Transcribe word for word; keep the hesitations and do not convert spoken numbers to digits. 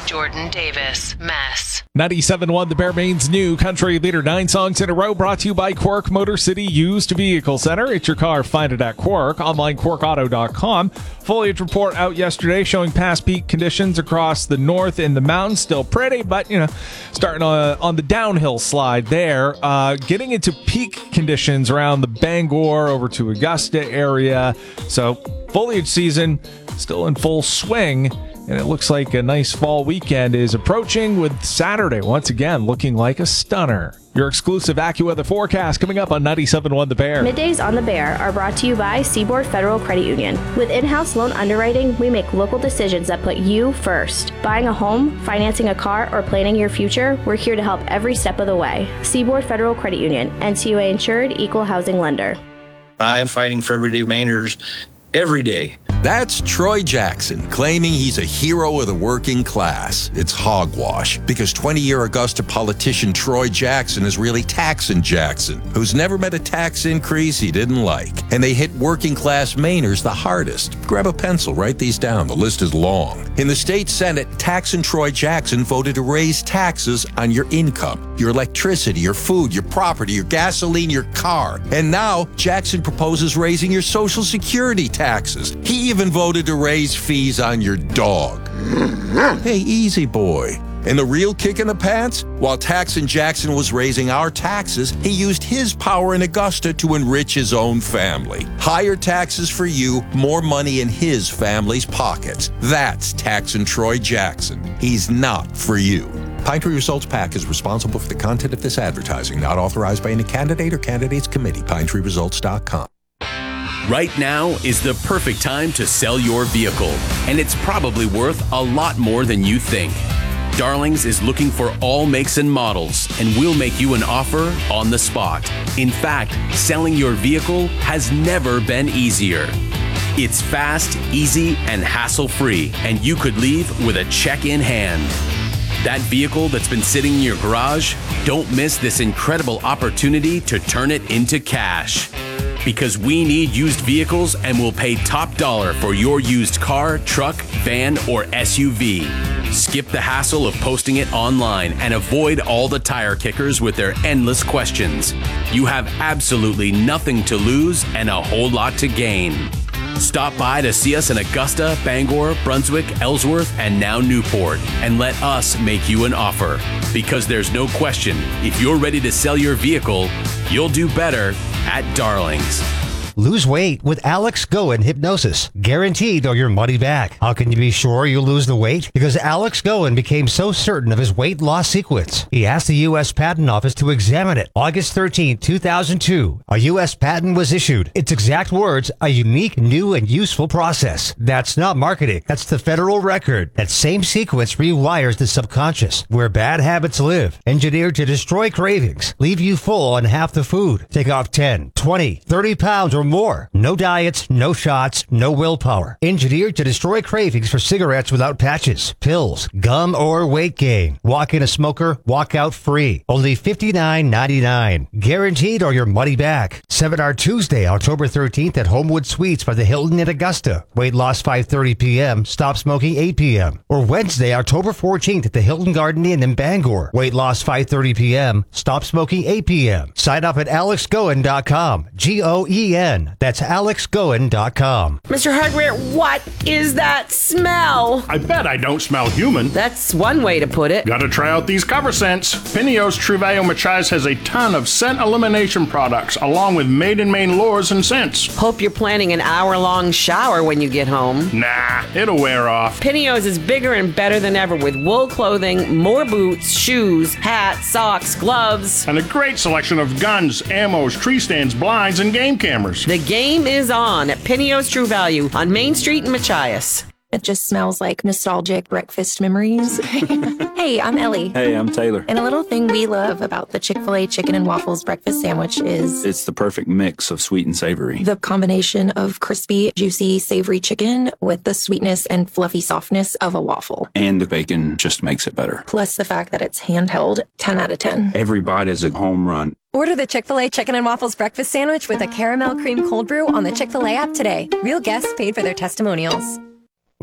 Jordan Davis, Mess. ninety-seven point one The Bear Main's new country leader, nine songs in a row, brought to you by Quirk Motor City Used Vehicle Center. It's your car, find it at Quirk, online quirk auto dot com. Foliage report out yesterday showing past peak conditions across the north and the mountains. Still pretty, but, you know, starting on, on the downhill slide there. Uh, getting into peak conditions around the Bangor over to Augusta area. So foliage season still in full swing. And it looks like a nice fall weekend is approaching, with Saturday once again looking like a stunner. Your exclusive AccuWeather forecast coming up on ninety-seven point one The Bear. Middays on The Bear are brought to you by Seaboard Federal Credit Union. With in-house loan underwriting, we make local decisions that put you first. Buying a home, financing a car, or planning your future, we're here to help every step of the way. Seaboard Federal Credit Union, N C U A insured, equal housing lender. I am fighting for everyday Mainers every day. That's Troy Jackson, claiming he's a hero of the working class. It's hogwash, because twenty-year Augusta politician Troy Jackson is really Taxin' Jackson, who's never met a tax increase he didn't like. And they hit working class Mainers the hardest. Grab a pencil, write these down. The list is long. In the state Senate, Taxin' Troy Jackson voted to raise taxes on your income, your electricity, your food, your property, your gasoline, your car. And now Jackson proposes raising your Social Security taxes. He even voted to raise fees on your dog. Hey, easy boy. And the real kick in the pants? While Taxin' Jackson was raising our taxes, he used his power in Augusta to enrich his own family. Higher taxes for you, more money in his family's pockets. That's Taxin' Troy Jackson. He's not for you. Pine Tree Results PAC is responsible for the content of this advertising, not authorized by any candidate or candidates committee. pine tree results dot com. Right now is the perfect time to sell your vehicle, and it's probably worth a lot more than you think. Darlings is looking for all makes and models, and we'll make you an offer on the spot. In fact, selling your vehicle has never been easier. It's fast, easy, and hassle-free, and you could leave with a check in hand. That vehicle that's been sitting in your garage, don't miss this incredible opportunity to turn it into cash. Because we need used vehicles and will pay top dollar for your used car, truck, van, or S U V. Skip the hassle of posting it online and avoid all the tire kickers with their endless questions. You have absolutely nothing to lose and a whole lot to gain. Stop by to see us in Augusta, Bangor, Brunswick, Ellsworth, and now Newport, and let us make you an offer. Because there's no question, if you're ready to sell your vehicle, you'll do better at Darlings. Lose weight with Alex Goen Hypnosis. Guaranteed or your money back. How can you be sure you'll lose the weight? Because Alex Goen became so certain of his weight loss sequence, he asked the U S Patent Office to examine it. August thirteenth, two thousand two, a U S patent was issued. Its exact words, a unique, new, and useful process. That's not marketing. That's the federal record. That same sequence rewires the subconscious, where bad habits live. Engineered to destroy cravings, leave you full on half the food, take off ten, twenty, thirty pounds or more. No diets, no shots, no willpower. Engineered to destroy cravings for cigarettes without patches, pills, gum, or weight gain. Walk in a smoker, walk out free. Only fifty-nine ninety-nine. Guaranteed or your money back. Seminar Tuesday, October thirteenth at Homewood Suites by the Hilton in Augusta. Weight loss five thirty p.m. Stop smoking eight p.m. Or Wednesday, October fourteenth at the Hilton Garden Inn in Bangor. Weight loss five thirty p.m. Stop smoking eight p.m. Sign up at alex goen dot com. G O E N. That's alex goen dot com. Mister Hardware, what is that smell? I bet I don't smell human. That's one way to put it. Gotta try out these cover scents. Pineo's True Value Machias has a ton of scent elimination products, along with Made in Maine lures and scents. Hope you're planning an hour-long shower when you get home. Nah, it'll wear off. Pineo's is bigger and better than ever with wool clothing, more boots, shoes, hats, socks, gloves. And a great selection of guns, ammos, tree stands, blinds, and game cameras. The game is on at Pineo's True Value on Main Street in Machias. It just smells like nostalgic breakfast memories. Hey, I'm Ellie. Hey, I'm Taylor. And a little thing we love about the Chick-fil-A chicken and waffles breakfast sandwich is... it's the perfect mix of sweet and savory. The combination of crispy, juicy, savory chicken with the sweetness and fluffy softness of a waffle. And the bacon just makes it better. Plus the fact that it's handheld, ten out of ten. Every bite is a home run. Order the Chick-fil-A Chicken and Waffles breakfast sandwich with a caramel cream cold brew on the Chick-fil-A app today. Real guests paid for their testimonials.